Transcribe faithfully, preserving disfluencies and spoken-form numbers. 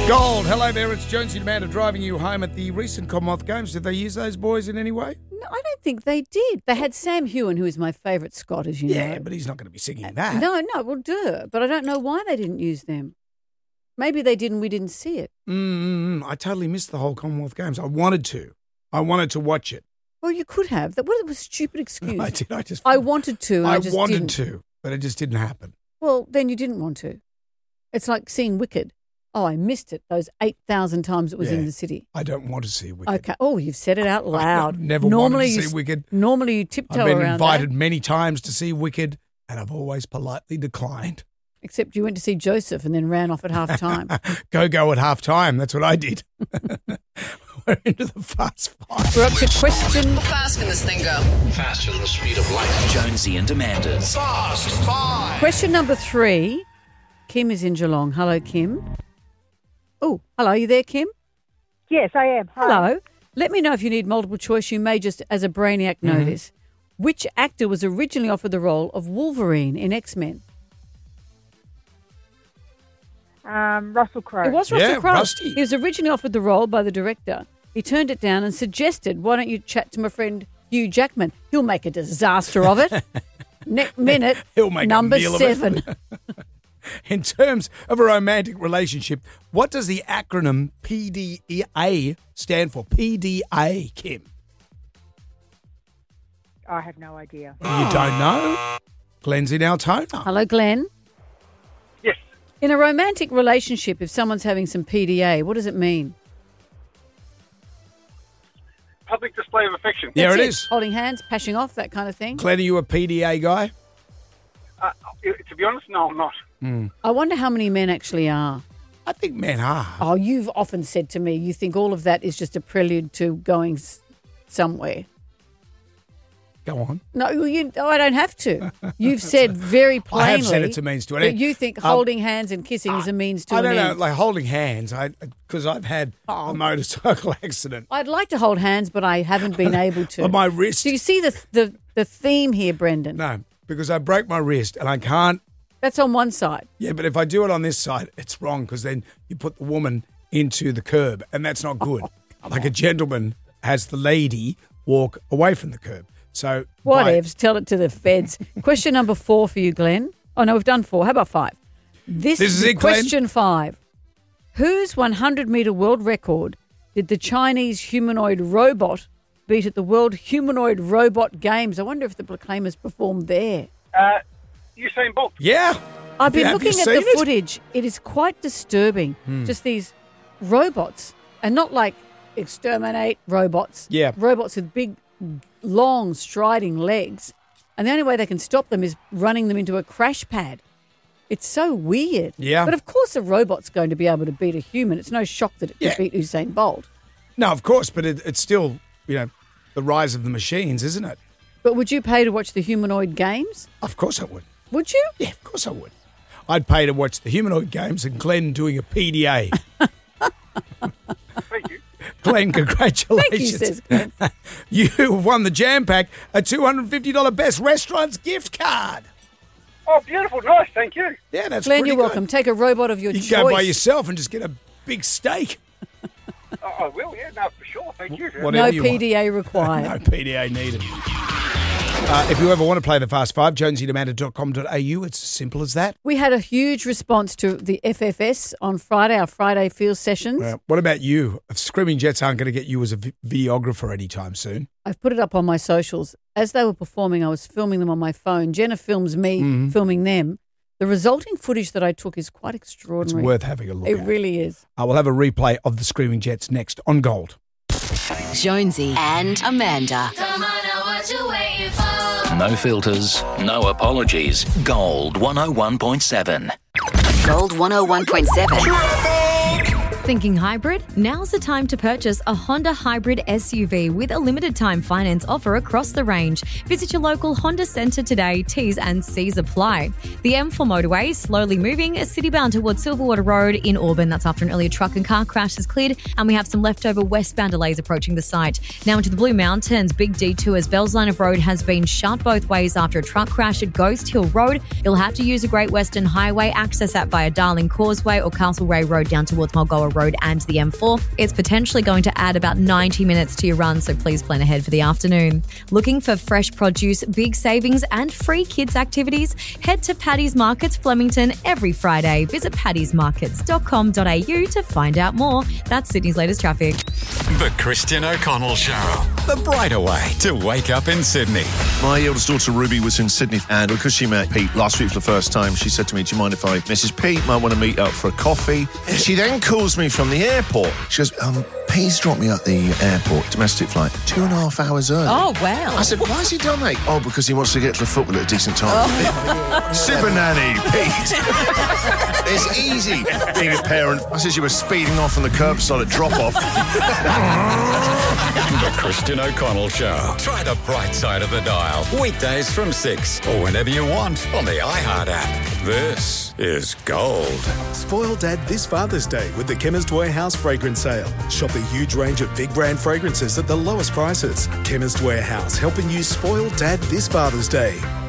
Gold, hello there, it's Jonesy Amanda driving you home at the recent Commonwealth Games. Did they use those boys in any way? No, I don't think they did. They had Sam Hewen, who is my favourite Scot, as you Yeah, know. but he's not going to be singing that. No, no, well, duh. But I don't know why they didn't use them. Maybe they did and we didn't see it. Mm, I totally missed the whole Commonwealth Games. I wanted to. I wanted to watch it. Well, you could have. That was a stupid excuse. I did. I just. I wanted to. And I, I just wanted didn't. to, but it just didn't happen. Well, then you didn't want to. It's like seeing Wicked. Oh, I missed it those eight thousand times it was Yeah. in the city. I don't want to see Wicked. Okay. Oh, you've said it out loud. I've never normally wanted to you, see Wicked. Normally you tiptoe I've been around invited that. many times to see Wicked, and I've always politely declined. Except you went to see Joseph and then ran off at half time. Go, go at half time. That's what I did. We're into the fast five. We're up to question. How fast can this thing go? Faster than the speed of light. Jonesy and Amanda's Fast Five. Question number three. Kim is in Geelong. Hello, Kim. Oh, hello. You there, Kim? Yes, I am. Hi. Hello. Let me know if you need multiple choice. You may just, as a brainiac, know Mm-hmm. this. Which actor was originally offered the role of Wolverine in X-Men? Um, Russell Crowe. It was Russell Yeah, Crowe. Rusty. He was originally offered the role by the director. He turned it down and suggested, why don't you chat to my friend Hugh Jackman? He'll make a disaster of it. Next minute, He'll make a number meal of it. seven. In terms of a romantic relationship, what does the acronym P D A stand for? P D A, Kim. I have no idea. You don't know? Glenn's in Altona. Hello, Glenn. Yes. In a romantic relationship, if someone's having some P D A, what does it mean? Public display of affection. There That's it is. Holding hands, pashing off, that kind of thing. Glenn, are you a P D A guy? Uh, to be honest, no, I'm not. I wonder how many men actually are. I think men are. Oh, you've often said to me you think all of that is just a prelude to going s- somewhere. Go on. No, you, oh, I don't have to. You've said very plainly I have said it's a means to an that end. you think Um, holding hands and kissing is a means to I an don't know, end. like holding hands, I because I've had Oh. a motorcycle accident I'd like to hold hands, but I haven't been able to. on my wrist. Do you see the, the, the theme here, Brendan? No, because I broke my wrist and I can't. That's on one side. Yeah, but if I do it on this side, it's wrong because then you put the woman into the curb and that's not good. like a gentleman has the lady walk away from the curb. So by- Whatevs, tell it to the feds. Question number four for you, Glenn. Oh, no, we've done four. How about five? This, This is it, Glenn. question five. Whose one hundred metre world record did the Chinese humanoid robot beat at the World Humanoid Robot Games? I wonder if the Proclaimers performed there. Uh, Usain Bolt. Yeah. I've been Have you looking at the seen it? footage. It is quite disturbing. Just these robots, and not like exterminate robots. Yeah. Robots with big, long, striding legs. And the only way they can stop them is running them into a crash pad. It's so weird. Yeah. But of course a robot's going to be able to beat a human. It's no shock that it Yeah. could beat Usain Bolt. No, of course, but it, it's still, you know, the rise of the machines, isn't it? But would you pay to watch the humanoid games? Of course I would. Would you? Yeah, of course I would. I'd pay to watch the humanoid games and Glenn doing a P D A. Thank you. Glenn, congratulations. Thank you, says Glenn. You've won the Jam Pack, a two hundred fifty dollars Best Restaurants gift card. Oh, beautiful. Nice. Thank you. Yeah, that's Glenn, pretty you're good. welcome. Take a robot of your You choice. can go by yourself and just get a big steak. Oh, I will, yeah. No, for sure. Thank you. Whatever No you P D A want. required. No P D A needed. Uh, if you ever want to play the Fast Five, jonesy demanda dot com dot a u. It's as simple as that. We had a huge response to the F F S on Friday, our Friday field sessions. Uh, what about you? Screaming Jets aren't going to get you as a vi- videographer anytime soon. I've put it up on my socials. As they were performing, I was filming them on my phone. Jenna films me Mm-hmm. filming them. The resulting footage that I took is quite It's extraordinary. worth having a look It at. really is. I will have a replay of the Screaming Jets next on Gold. Jonesy and Amanda. No filters, no apologies. Gold one oh one point seven. Gold one oh one point seven. Thinking hybrid? Now's the time to purchase a Honda Hybrid S U V with a limited time finance offer across the range. Visit your local Honda Centre today. T's and C's apply. The M four motorway is slowly moving, city-bound towards Silverwater Road in Auburn. That's after an earlier truck and car crash is cleared, and we have some leftover westbound delays approaching the site. Now into the Blue Mountains, big detour as Bells Line of Road has been shut both ways after a truck crash at Ghost Hill Road. You'll have to use a Great Western Highway, access that via Darling Causeway or Castlereagh Road down towards Mulgoa Road and the M four. It's potentially going to add about ninety minutes to your run, so please plan ahead for the afternoon. Looking for fresh produce, big savings and free kids activities? Head to Paddy's Markets Flemington every Friday. Visit paddys markets dot com dot a u to find out more. That's Sydney's latest traffic. The Christian O'Connell Show. The brighter way to wake up in Sydney. My eldest daughter Ruby was in Sydney, and because she met Pete last week for the first time, she said to me, do you mind if I, Missus Pete, might want to meet up for a coffee? And she then calls me from the airport. She goes, um, Pete's dropped me at the airport, domestic flight, two and a half hours early. Oh, wow. I said, why has he done that? Oh, because he wants to get to the football at a decent time. Oh. Super nanny, Pete. It's easy being a parent. I said you were speeding off on the curbside at drop-off. The Christian O'Connell Show. Try the bright side of the dial. Weekdays from six or whenever you want on the iHeart app. This is Gold. Spoil Dad this Father's Day with the Chemist Warehouse fragrance sale. Shop a huge range of big brand fragrances at the lowest prices. Chemist Warehouse helping you spoil Dad this Father's Day.